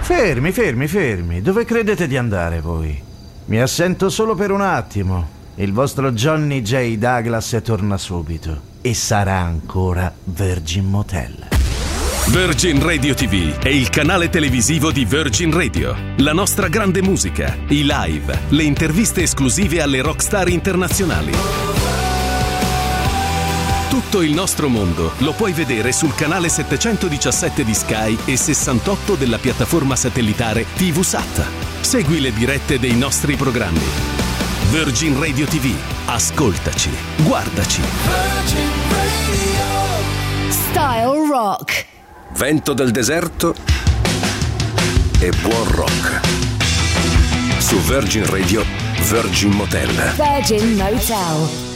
Fermi. Dove credete di andare voi? Mi assento solo per un attimo. Il vostro Johnny J. Douglas torna subito e sarà ancora Virgin Motel. Virgin Radio TV è il canale televisivo di Virgin Radio. La nostra grande musica, i live, le interviste esclusive alle rockstar internazionali. Tutto il nostro mondo lo puoi vedere sul canale 717 di Sky e 68 della piattaforma satellitare TVSAT. Segui le dirette dei nostri programmi. Virgin Radio TV. Ascoltaci, guardaci. Virgin Radio. Style Rock. Vento del deserto e buon rock. Su Virgin Radio, Virgin Motel. Virgin Motel.